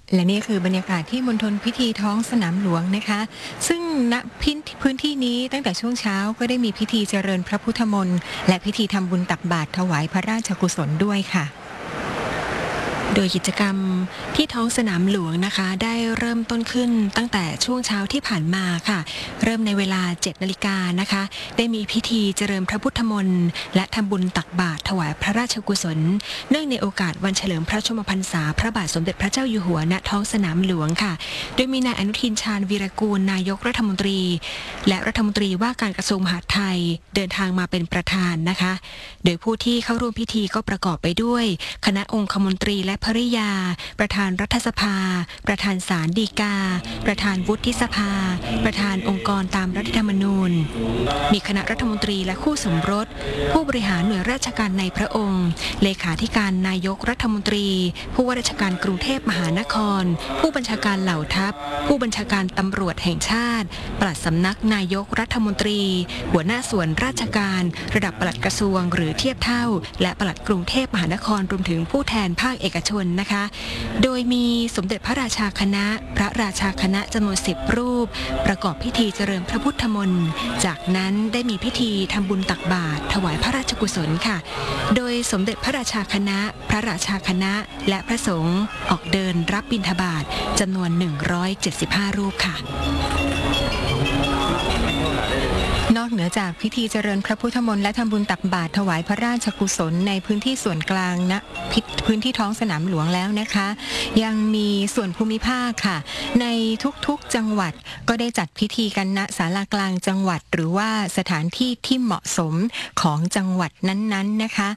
และนี่คือบรรยากาศที่มณฑลพิธีท้องสนามหลวงนะคะซึ่งณพื้นที่นี้ตั้งแต่ช่วงเช้าก็ได้มีพิธีเจริญพระพุทธมนต์และพิธีทำบุญตักบาตรถวายพระราชกุศลด้วยค่ะโดยกิจกรรมที่ท้องสนามหลวงนะคะได้เริ่มต้นขึ้นตั้งแต่ช่วงเช้าที่ผ่านมาค่ะเริ่มในเวลา 7 นาฬิกานะคะได้มีพิธีเจริญพระพุทธมนต์และทำบุญตักบาตรถวายพระราชกุศลเนื่องในโอกาสวันเฉลิมพระชนมพรรษาพระบาทสมเด็จพระเจ้าอยู่หัวณท้องสนามหลวงค่ะโดยมีนายอนุทินชาญวีรกูลนายกรัฐมนตรีและรัฐมนตรีว่าการกระทรวงมหาดไทยเดินทางมาเป็นประธานนะคะโดยผู้ที่เข้าร่วมพิธีก็ประกอบไปด้วยคณะองคมนตรีและภริยาประธานรัฐสภาประธานศาลฎีกาประธานวุฒิสภาประธานองค์กรตามรัฐธรรมนูญมีคณะรัฐมนตรีและคู่สมรสผู้บริหารหน่วยราชการในพระองค์เลขาธิการนายกรัฐมนตรีผู้ว่าราชการกรุงเทพมหานครผู้บัญชาการเหล่าทัพผู้บัญชาการตำรวจแห่งชาติปลัดสำนักนายกรัฐมนตรีหัวหน้าส่วนราชการระดับปลัดกระทรวงหรือเทียบเท่าและปลัดกรุงเทพมหานครรวมถึงผู้แทนภาคเอกชนนะคะโดยมีสมเด็จพระราชาคณะพระราชาคณะจำนวน10 รูปประกอบพิธีเจริญพระพุทธมนต์จากนั้นได้มีพิธีทำบุญตักบาตรถวายพระราชกุศลค่ะโดยสมเด็จพระราชาคณะพระราชาคณะและพระสงฆ์ออกเดินรับบิณฑบาตจำนวน175 รูปค่ะนอกเหนือจากพิธีเจริญพระพุทธมนต์และทำบุญตักบาตรถวายพระราชกุศลในพื้นที่ส่วนกลางณพื้นที่ท้องสนามหลวงแล้วนะคะยังมีส่วนภูมิภาคค่ะในทุกๆจังหวัดก็ได้จัดพิธีกันณศาลากลางจังหวัดหรือว่าสถานที่ที่เหมาะสมของจังหวัดนั้นๆนะคะ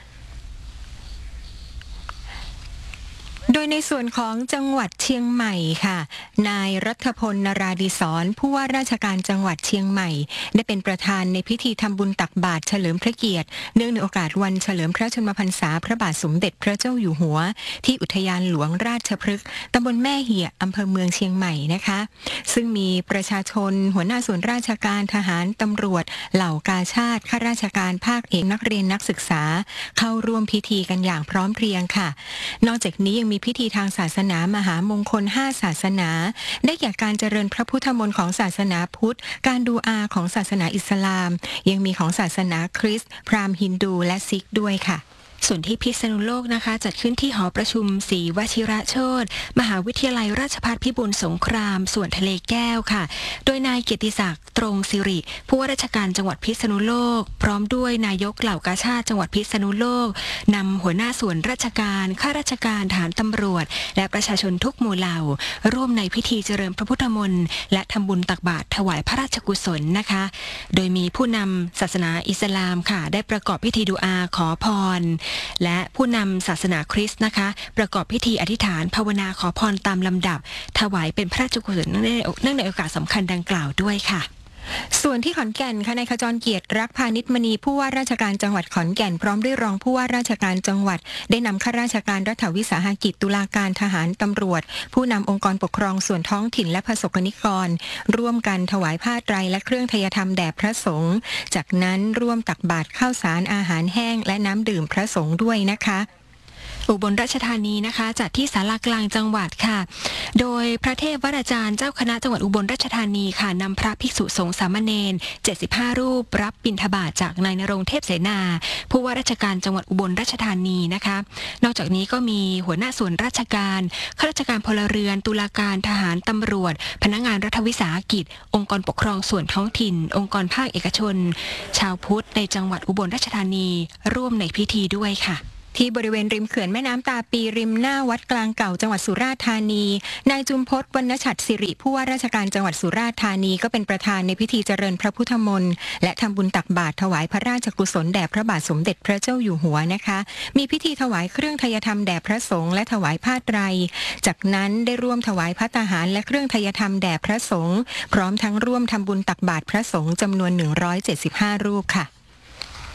โดยในส่วนของจังหวัดเชียงใหม่ค่ะนายรัฐพล นราดิศรผู้ว่าราชการจังหวัดเชียงใหม่ได้เป็นประธานในพิธีทำบุญตักบาตรเฉลิมพระเกียรติเนื่องในโอกาสวันเฉลิมพระชนมพรรษาพระบาทสมเด็จพระเจ้าอยู่หัวที่อุทยานหลวงราชพฤกษ์ตำบลแม่เหี่ยอำเภอเมืองเชียงใหม่นะคะซึ่งมีประชาชนหัวหน้าส่วนราชการทหารตำรวจเหล่ากาชาดข้าราชการภาคเอกนักเรียนนักศึกษาเข้าร่วมพิธีกันอย่างพร้อมเพรียงค่ะนอกจากนี้ยังมีพิธีทางศาสนามหามงคล5ศาสนาได้แก่การเจริญพระพุทธมนต์ของศาสนาพุทธการดูอาของศาสนาอิสลามยังมีของศาสนาคริสต์พราหมณ์ฮินดูและซิกด้วยค่ะส่วนที่พิษณุโลกนะคะจัดขึ้นที่หอประชุมศรีวชิระโชติมหาวิทยาลัยราชภัฏพิบูลสงครามส่วนทะเลแก้วค่ะโดยนายเกียรติศักดิ์ตรงสิริผู้ว่าราชการจังหวัดพิษณุโลกพร้อมด้วยนายกเหล่ากาชาดจังหวัดพิษณุโลกนำหัวหน้าส่วนราชการข้าราชการทหารตำรวจและประชาชนทุกหมู่เหล่าร่วมในพิธีเจริญพระพุทธมนต์และทำบุญตักบาตรถวายพระราชกุศลนะคะโดยมีผู้นำศาสนาอิสลามค่ะได้ประกอบพิธีดูอาขอพรและผู้นำศาสนาคริสต์นะคะประกอบพิธีอธิษฐานภาวนาขอพรตามลำดับถวายเป็นพระราชกุศลเนื่องในโอกาสสำคัญดังกล่าวด้วยค่ะส่วนที่ขอนแก่นค่ะนายขจรเกียรติรักพานิชมณีผู้ว่าราชการจังหวัดขอนแก่นพร้อมด้วยรองผู้ว่าราชการจังหวัดได้นำข้าราชการรัฐวิสาหกิจตุลาการทหารตำรวจผู้นำองค์กรปกครองส่วนท้องถิ่นและประสบนิกรร่วมกันถวายผ้าไตรและเครื่องไทยธรรมแด่พระสงฆ์จากนั้นร่วมตักบาตรข้าวสารอาหารแห้งและน้ำดื่มพระสงฆ์ด้วยนะคะอุบลราชธานีนะคะจัดที่ศาลากลางจังหวัดค่ะโดยพระเทพวราจารย์เจ้าคณะจังหวัดอุบลราชธานีค่ะนำพระภิกษุสงฆ์สามเณร75 รูปรับบิณฑบาตจากนายณรงค์เทพเสนาผู้ว่าราชการจังหวัดอุบลราชธานีนะคะนอกจากนี้ก็มีหัวหน้าส่วนราชการข้าราชการพลเรือนตุลาการทหารตำรวจพนักงานรัฐวิสาหกิจองค์กรปกครองส่วนท้องถิ่นองค์กรภาคเอกชนชาวพุทธในจังหวัดอุบลราชธานีร่วมในพิธีด้วยค่ะที่บริเวณริมเขื่อนแม่น้ำตาปีริมหน้าวัดกลางเก่าจังหวัดสุราษฎร์ธานีนายจุมพจน์ วรรณฉัตรศิริผู้ว่าราชการจังหวัดสุราษฎร์ธานีก็เป็นประธานในพิธีเจริญพระพุทธมนต์และทำบุญตักบาตรถวายพระราชกุศลแด่พระบาทสมเด็จพระเจ้าอยู่หัวนะคะมีพิธีถวายเครื่องไทยธรรมแด่พระสงฆ์และถวายผ้าไตรจากนั้นได้ร่วมถวายภัตตาหารและเครื่องไทยธรรมแด่พระสงฆ์พร้อมทั้งร่วมทำบุญตักบาตรพระสงฆ์จำนวน175 รูปค่ะ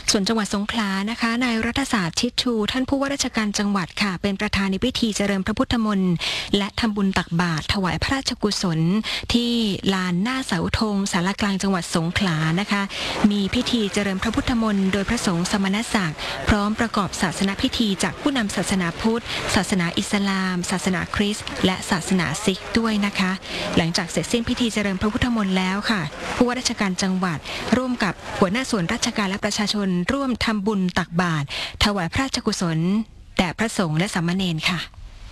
ส่วนจังหวัดสงขลานะคะนายรัฐศาสตร์ชิดชูท่านผู้ว่าราชการจังหวัดค่ะเป็นประธานในพิธีเจริญพระพุทธมนต์และทำบุญตักบาตรถวายพระราชกุศลที่ลานหน้าเสาธงศาลากลางจังหวัดสงขลานะคะมีพิธีเจริญพระพุทธมนต์โดยพระสงฆ์สมณศักดิ์พร้อมประกอบศาสนพิธีจากผู้นำศาสนาพุทธศาสนาอิสลามศาสนาคริสต์และศาสนาซิกด้วยนะคะหลังจากเสร็จสิ้นพิธีเจริญพระพุทธมนต์แล้วค่ะผู้ว่าราชการจังหวัดร่วมกับหัวหน้าส่วนราชการและประชาชนร่วมทำบุญตักบาตรถวายพระราชกุศลแด่พระสงฆ์และสามเณรค่ะ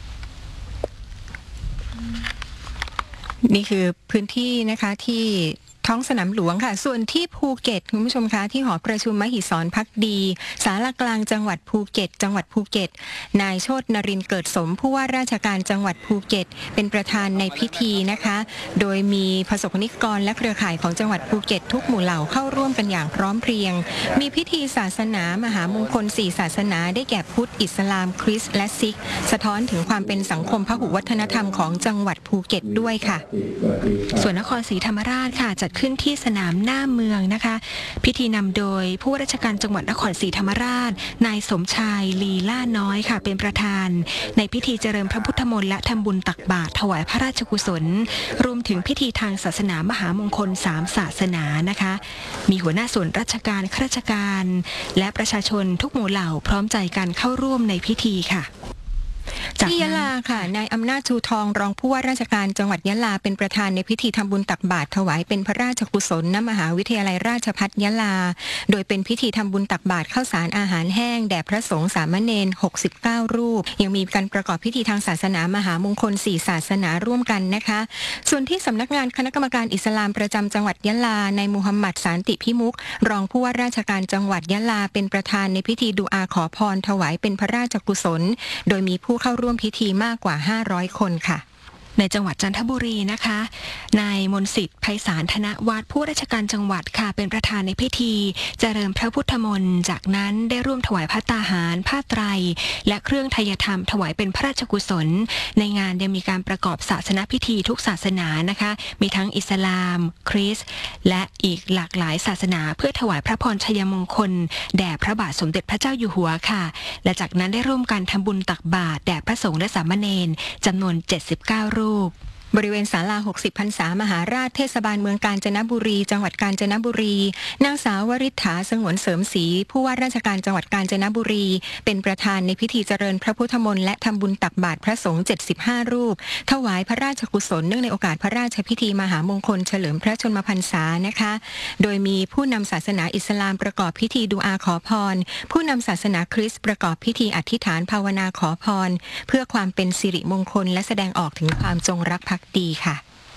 นี่คือพื้นที่นะคะที่ท้องสนามหลวงค่ะส่วนที่ภูเก็ตคุณผู้ชมคะที่หอประชุมมหิศรภักดีศาลากลางจังหวัดภูเก็ตนายโชตินรินทร์เกิดสมผู้ว่าราชการจังหวัดภูเก็ตเป็นประธานในพิธีนะคะโดยมีประสบนิกรและเครือข่ายของจังหวัดภูเก็ตทุกหมู่เหล่าเข้าร่วมกันอย่างพร้อมเพรียงมีพิธีศาสนามหามงคล4ศาสนาได้แก่พุทธอิสลามคริสต์และซิกสะท้อนถึงความเป็นสังคมพหุวัฒนธรรมของจังหวัดภูเก็ตด้วยค่ะส่วนนครศรีธรรมราชค่ะจัดขึ้นที่สนามหน้าเมืองนะคะพิธีนำโดยผู้ว่าราชการจังหวัดนครศรีธรรมราชนายสมชายลีล่าน้อยค่ะเป็นประธานในพิธีเจริญพระพุทธมนต์และทำบุญตักบาตรถวายพระราชกุศลรวมถึงพิธีทางศาสนามหามงคล3ศาสนานะคะมีหัวหน้าส่วนราชการข้าราชการและประชาชนทุกหมู่เหล่าพร้อมใจกันเข้าร่วมในพิธีค่ะที่ยะลาค่ะนายอำนาจชูทองรองผู้ว่าราชการจังหวัดยะลาเป็นประธานในพิธีทำบุญตักบาตรถวายเป็นพระราชกุศลณมหาวิทยาลัยราชภัฏยะลาโดยเป็นพิธีทำบุญตักบาตรข้าวสารอาหารแห้งแด่พระสงฆ์สามเณร69รูปยังมีการประกอบพิธีทางศาสนามหามงคล4ศาสนาร่วมกันนะคะส่วนที่สำนักงานคณะกรรมการอิสลามประจำจังหวัดยะลานายมูฮัมหมัดสานติพิมุขรองผู้ว่าราชการจังหวัดยะลาเป็นประธานในพิธีดุอาขอพรถวายเป็นพระราชกุศลโดยมีผู้เข้าร่วมพิธีมากกว่า500คนค่ะในจังหวัดจันทบุรีนะคะนายมนต์สิทธิ์ไพศาลธนวัฒน์ผู้ราชการจังหวัดค่ะเป็นประธานในพิธีเจริญพระพุทธมนต์จากนั้นได้ร่วมถวายภัตตาหารผ้าไตรและเครื่องไทยธรรมถวายเป็นพระราชกุศลในงานยังมีการประกอบศาสนพิธีทุกศาสนานะคะมีทั้งอิสลามคริสต์และอีกหลากหลายศาสนาเพื่อถวายพระพรชัยมงคลแด่พระบาทสมเด็จพระเจ้าอยู่หัวค่ะและจากนั้นได้ร่วมกันทำบุญตักบาตรแด่พระสงฆ์และสามเณรจำนวน79รูปบริเวณศาลา60พรรษามหาราชเทศบาลเมืองกาญจนบุรีจังหวัดกาญจนบุรีนางสาววริษฐาสงวนเสริมศรีผู้ว่าราชการจังหวัดกาญจนบุรีเป็นประธานในพิธีเจริญพระพุทธมนต์และทำบุญตักบาตรพระสงฆ์75รูปถวายพระราชกุศลเนื่องในโอกาสพระราชพิธีมหามงคลเฉลิมพระชนมพรรษานะคะโดยมีผู้นำศาสนาอิสลามประกอบพิธีดุอาขอพรผู้นำศาสนาคริสต์ประกอบพิธีอธิษฐานภาวนาขอพรเพื่อความเป็นสิริมงคลและแสดงออกถึงความจงรักภักดีค่ะ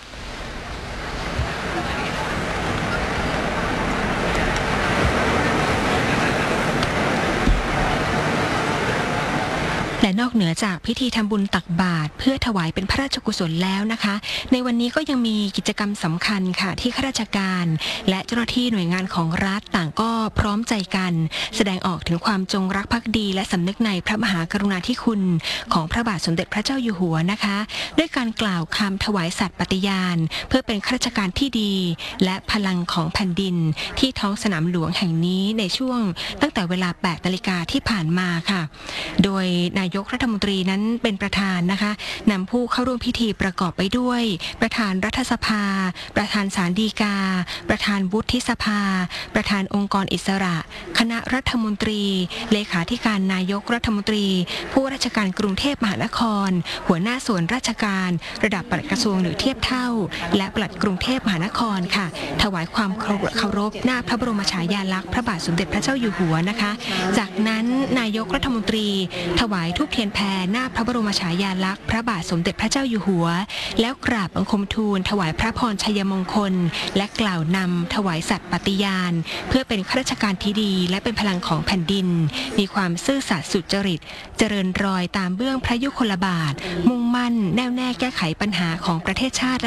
และนอกเหนือจากพิธีทำบุญตักบาตรเพื่อถวายเป็นพระราชกุศลแล้วนะคะในวันนี้ก็ยังมีกิจกรรมสำคัญค่ะที่ข้าราชการและเจ้าหน้าที่หน่วยงานของรัฐต่างก็พร้อมใจกันแสดงออกถึงความจงรักภักดีและสำนึกในพระมหากรุณาธิคุณของพระบาทสมเด็จพระเจ้าอยู่หัวนะคะด้วยการกล่าวคำถวายสัตย์ปฏิญาณเพื่อเป็นข้าราชการที่ดีและพลังของแผ่นดินที่ท้องสนามหลวงแห่งนี้ในช่วงตั้งแต่เวลา 8 นาฬิกาที่ผ่านมาค่ะโดยนายกรัฐมนตรีนั้นเป็นประธานนะคะนำผู้เข้าร่วมพิธีประกอบไปด้วยประธานรัฐสภาประธานศาลฎีกาประธานวุฒิสภาประธานองค์กรอิสระคณะรัฐมนตรีเลขาธิการนายกรัฐมนตรีผู้ว่าราชการกรุงเทพมหานครหัวหน้าส่วนราชการระดับปลัดกระทรวงหรือเทียบเท่าและปลัดกรุงเทพมหานครค่ะถวายความเคารพหน้าพระบรมฉายาลักษณ์พระบาทสมเด็จพระเจ้าอยู่หัวนะคะจากนั้นนายกรัฐมนตรีถวายธูปเทียนแพรหน้าพระบรมฉายาลักษณ์พระบาทสมเด็จพระเจ้าอยู่หัวแล้วกราบบังคมทูลถวายพระพรชัยมงคลและกล่าวนำถวายสัตย์ปฏิญาณเพื่อเป็นข้าราชการที่ดีและเป็นพลังของแผ่นดินมีความซื่อสัตย์สุจริตเจริญรอยตามเบื้องพระยุคลบาทมุ่งมั่นแน่วแน่แก้ไขปัญหาของประเทศชาติ